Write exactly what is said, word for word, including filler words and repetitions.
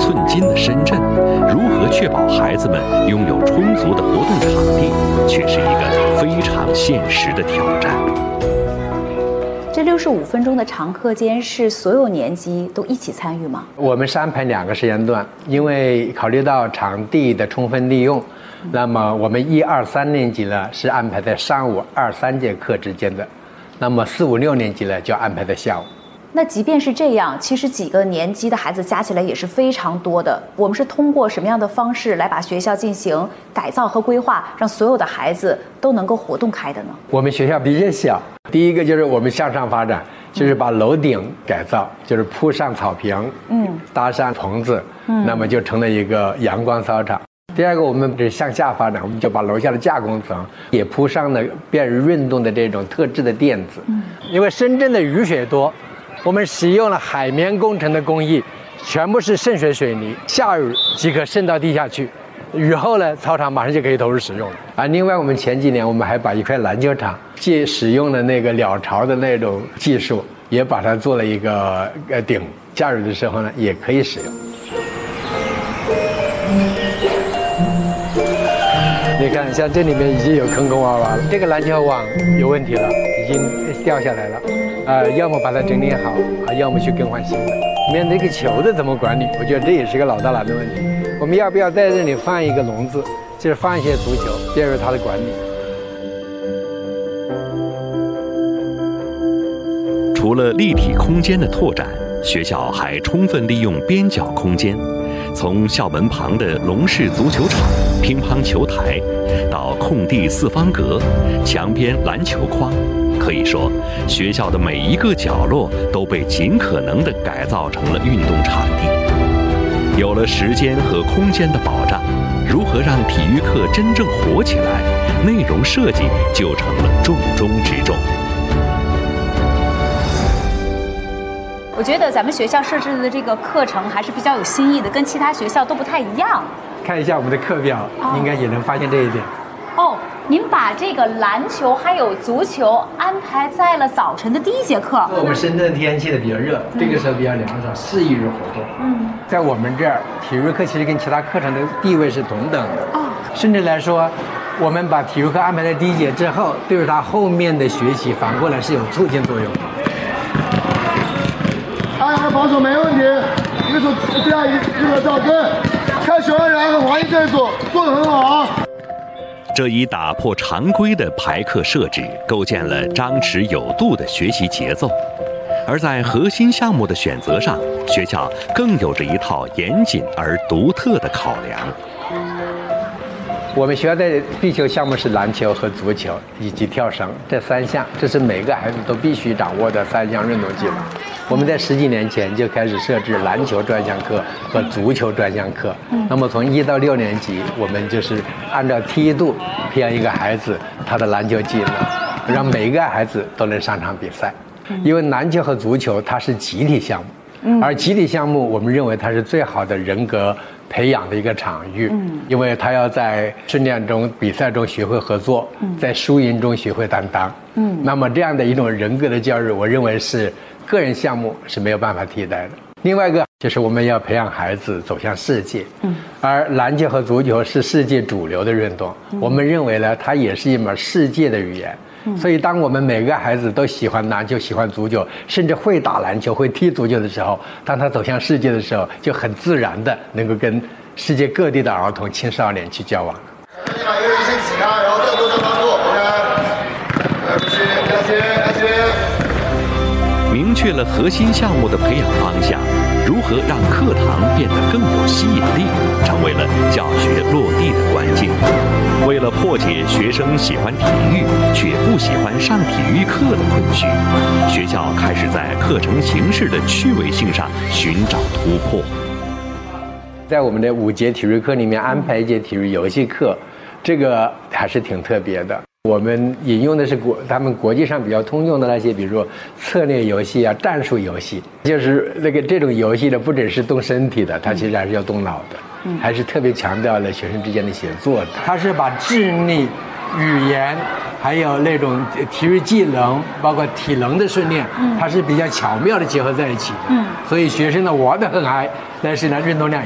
寸金的深圳，如何确保孩子们拥有充足的活动场地，却是一个非常现实的挑战。 这六十五分钟的长课间是所有年级都一起参与吗？ 我们是安排两个时间段，因为考虑到场地的充分利用，那么我们一二三年级呢是安排在上午二三节课之间的，那么四五六年级呢就安排在下午。 那即便是这样，其实几个年级的孩子加起来也是非常多的。我们是通过什么样的方式来把学校进行改造和规划，让所有的孩子都能够活动开的呢？ 我们学校比较小，第一个就是我们向上发展，就是把楼顶改造，就是铺上草坪，嗯，搭上棚子，嗯，那么就成了一个阳光操场。第二个，我们是向下发展，我们就把楼下的架空层也铺上了便于运动的这种特制的垫子。嗯，因为深圳的雨水多，我们使用了海绵工程的工艺，全部是渗水水泥，下雨即可渗到地下去，雨后呢，操场马上就可以投入使用了。啊，另外我们前几年我们还把一块篮球场，既使用了那个鸟巢的那种技术，也把它做了一个呃顶，下雨的时候呢也可以使用。你看，像这里面已经有坑坑洼洼了，这个篮球网有问题了，已经掉下来了，呃，要么把它整理好，啊，要么去更换新的。面对这个球的怎么管理？我觉得这也是个老大难的问题。我们要不要在这里放一个笼子，就是放一些足球，便于它的管理？ 除了立体空间的拓展，学校还充分利用边角空间。从校门旁的龙式足球场、乒乓球台，到空地四方格、墙边篮球框，可以说，学校的每一个角落都被尽可能地改造成了运动场地。有了时间和空间的保障，如何让体育课真正火起来，内容设计就成了重中之重。 我觉得咱们学校设置的这个课程还是比较有新意的，跟其他学校都不太一样。 看一下我们的课表，哦，应该也能发现这一点。 哦，您把这个篮球还有足球安排在了早晨的第一节课。 我们深圳天气的比较热，嗯，这个时候比较凉爽，适宜于活动。嗯，在我们这儿，体育课其实跟其他课程的地位是同等的。哦，甚至来说，我们把体育课安排在第一节之后，对于他后面的学习反过来是有促进作用的。 安排防守没问题，一个组这样一一个照跟，看熊安然和黄奕这一组做得很好啊。 这一打破常规的排课设置，构建了张弛有度的学习节奏。而在核心项目的选择上，学校更有着一套严谨而独特的考量。 我们学校的必修项目是篮球和足球以及跳绳这三项，这是每个孩子都必须掌握的三项运动技能。我们在十几年前就开始设置篮球专项课和足球专项课。那么从一到六年级，我们就是按照梯度培养一个孩子他的篮球技能，让每一个孩子都能上场比赛。因为篮球和足球它是集体项目，而集体项目我们认为它是最好的人格培养的一个场域，因为他要在训练中、比赛中学会合作，在输赢中学会担当。嗯，那么这样的一种人格的教育，我认为是个人项目是没有办法替代的。另外一个就是我们要培养孩子走向世界，嗯，而篮球和足球是世界主流的运动，我们认为呢，它也是一门世界的语言。所以当我们每个孩子都喜欢篮球、喜欢足球，甚至会打篮球、会踢足球的时候，当他走向世界的时候，就很自然的能够跟世界各地的儿童、青少年去交往了。 你把一个人先起开，然后再多交帮助 ，OK。来，不行，来接，来接。 明确了核心项目的培养方向，如何让课堂变得更有吸引力，成为了教学落地的关键。为了破解学生喜欢体育却不喜欢上体育课的困局，学校开始在课程形式的趣味性上寻找突破。 在我们的五节体育课里面安排一节体育游戏课，这个还是挺特别的。我们引用的是国他们国际上比较通用的那些，比如说策略游戏啊、战术游戏，就是那个这种游戏呢，不只是动身体的，它其实还是要动脑的，还是特别强调了学生之间的协作的。它是把智力、语言，还有那种体育技能，包括体能的训练，它是比较巧妙的结合在一起的。嗯，所以学生呢玩得很嗨，但是呢运动量